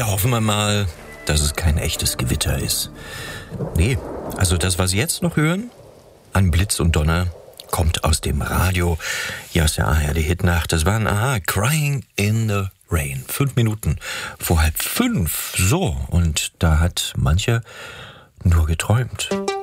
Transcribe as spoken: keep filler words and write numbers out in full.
Ja, hoffen wir mal, dass es kein echtes Gewitter ist. Nee, also das, was Sie jetzt noch hören, an Blitz und Donner, kommt aus dem Radio. Ja, aus der A R D-Hitnacht. Das waren, aha, Crying in the Rain. Fünf Minuten vor halb fünf. So, und da hat mancher nur geträumt.